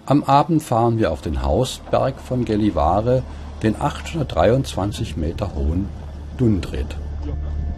Am Abend fahren wir auf den Hausberg von Gällivare, den 823 Meter hohen Dundred